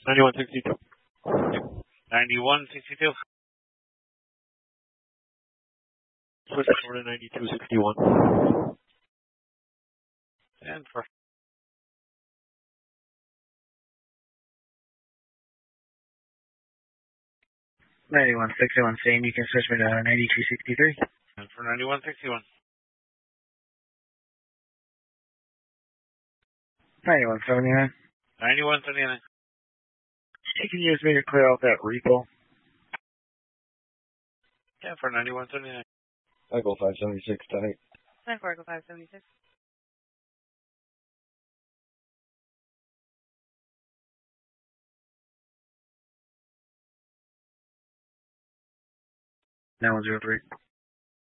9162. 9162. Switch over to 9261. And for 9161, same. You can switch me to 9263. and for 9161. 9179. 9179. You can use me to clear out that repo. Yeah, for 9179. Echo 576 tight. 94 Echo 576. Now 103.